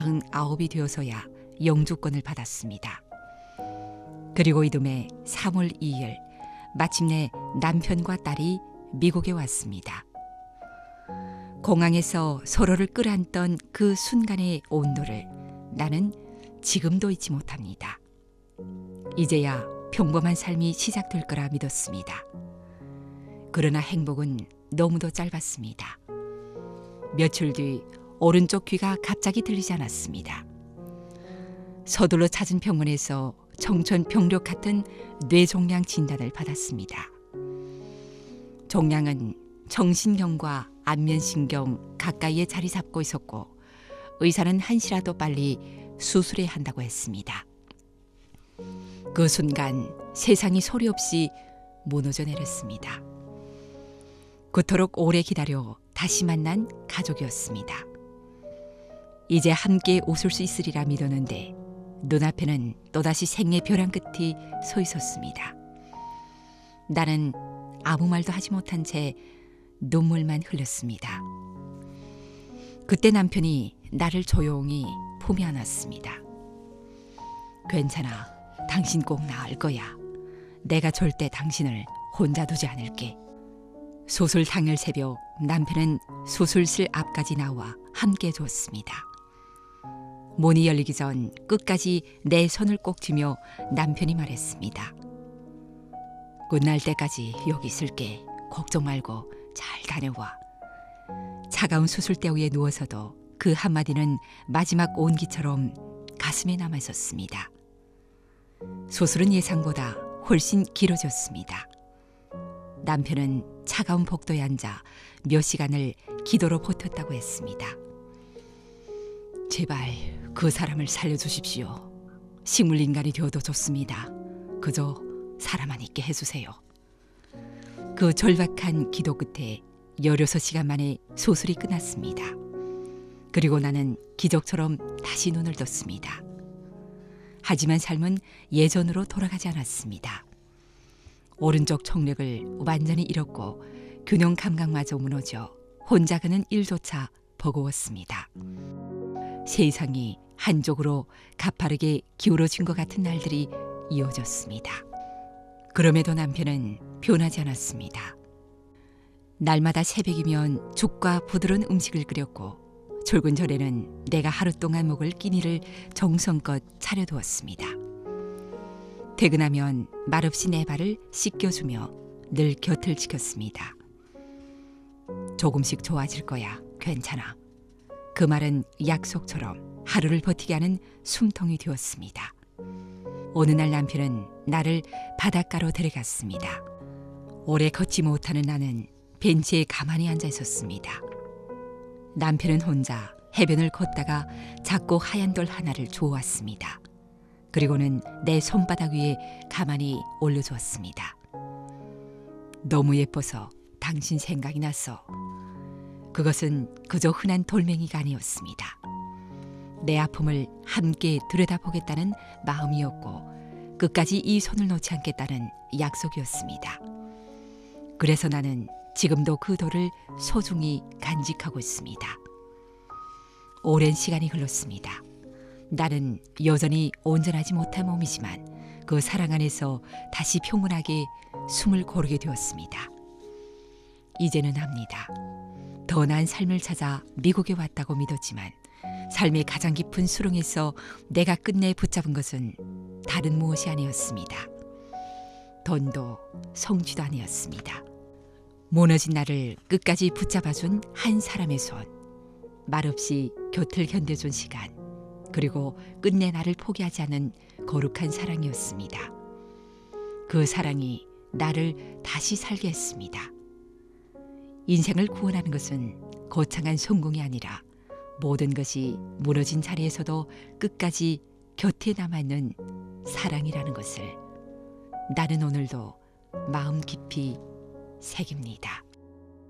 49이 되어서야 영주권을 받았습니다. 그리고 이듬해 3월 2일 마침내 남편과 딸이 미국에 왔습니다. 공항에서 서로를 끌어안던 그 순간의 온도를 나는 지금도 잊지 못합니다. 이제야 평범한 삶이 시작될 거라 믿었습니다. 그러나 행복은 너무도 짧았습니다. 며칠 뒤 오른쪽 귀가 갑자기 들리지 않았습니다. 서둘러 찾은 병원에서 청천 병력 같은 뇌종양 진단을 받았습니다. 종양은 정신경과 안면신경 가까이에 자리 잡고 있었고 의사는 한시라도 빨리 수술해야 한다고 했습니다. 그 순간 세상이 소리 없이 무너져 내렸습니다. 그토록 오래 기다려 다시 만난 가족이었습니다. 이제 함께 웃을 수 있으리라 믿었는데 눈앞에는 또다시 생의 벼랑 끝이 서 있었습니다. 나는 아무 말도 하지 못한 채 눈물만 흘렸습니다. 그때 남편이 나를 조용히 품에 안았습니다. 괜찮아. 당신 꼭 나을 거야. 내가 절대 당신을 혼자 두지 않을게. 수술 당일 새벽 남편은 수술실 앞까지 나와 함께 해줬습니다. 문이 열리기 전 끝까지 내 손을 꼭 쥐며 남편이 말했습니다. 끝날 때까지 여기 있을게. 걱정 말고 잘 다녀와. 차가운 수술대 위에 누워서도 그 한마디는 마지막 온기처럼 가슴에 남아 있었습니다. 수술은 예상보다 훨씬 길어졌습니다. 남편은 차가운 복도에 앉아 몇 시간을 기도로 버텼다고 했습니다. 제발 그 사람을 살려주십시오. 식물인간이 되어도 좋습니다. 그저 살아만 있게 해주세요. 그 절박한 기도 끝에 16시간 만에 수술이 끝났습니다. 그리고 나는 기적처럼 다시 눈을 떴습니다. 하지만 삶은 예전으로 돌아가지 않았습니다. 오른쪽 청력을 완전히 잃었고 균형 감각마저 무너져 혼자 가는 일조차 버거웠습니다. 세상이 한쪽으로 가파르게 기울어진 것 같은 날들이 이어졌습니다. 그럼에도 남편은 변하지 않았습니다. 날마다 새벽이면 죽과 부드러운 음식을 끓였고 출근 전에는 내가 하루 동안 먹을 끼니를 정성껏 차려두었습니다. 퇴근하면 말없이 내 발을 씻겨주며 늘 곁을 지켰습니다. 조금씩 좋아질 거야. 괜찮아. 그 말은 약속처럼 하루를 버티게 하는 숨통이 되었습니다. 어느 날 남편은 나를 바닷가로 데려갔습니다. 오래 걷지 못하는 나는 벤치에 가만히 앉아 있었습니다. 남편은 혼자 해변을 걷다가 작고 하얀 돌 하나를 주워왔습니다. 그리고는 내 손바닥 위에 가만히 올려주었습니다. 너무 예뻐서 당신 생각이 났어. 그것은 그저 흔한 돌멩이가 아니었습니다. 내 아픔을 함께 들여다보겠다는 마음이었고 끝까지 이 손을 놓지 않겠다는 약속이었습니다. 그래서 나는 지금도 그 돌을 소중히 간직하고 있습니다. 오랜 시간이 흘렀습니다. 나는 여전히 온전하지 못한 몸이지만 그 사랑 안에서 다시 평온하게 숨을 고르게 되었습니다. 이제는 압니다. 더 나은 삶을 찾아 미국에 왔다고 믿었지만 삶의 가장 깊은 수렁에서 내가 끝내 붙잡은 것은 다른 무엇이 아니었습니다. 돈도 성취도 아니었습니다. 무너진 나를 끝까지 붙잡아준 한 사람의 손, 말없이 곁을 견뎌준 시간, 그리고 끝내 나를 포기하지 않은 거룩한 사랑이었습니다. 그 사랑이 나를 다시 살게 했습니다. 인생을 구원하는 것은 거창한 성공이 아니라 모든 것이 무너진 자리에서도 끝까지 곁에 남아있는 사랑이라는 것을 나는 오늘도 마음 깊이 새깁니다.